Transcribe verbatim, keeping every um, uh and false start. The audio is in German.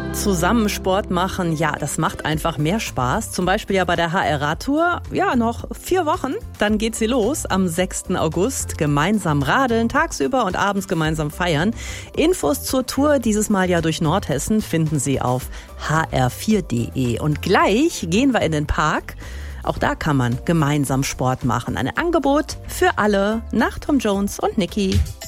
Zusammen Sport machen, ja, das macht einfach mehr Spaß. Zum Beispiel ja bei der H R-Radtour. Ja, noch vier Wochen, dann geht sie los am sechsten August. Gemeinsam radeln, tagsüber und abends gemeinsam feiern. Infos zur Tour, dieses Mal ja durch Nordhessen, finden Sie auf h r vier punkt d e. Und gleich gehen wir in den Park. Auch da kann man gemeinsam Sport machen. Ein Angebot für alle nach Tom Jones und Niki.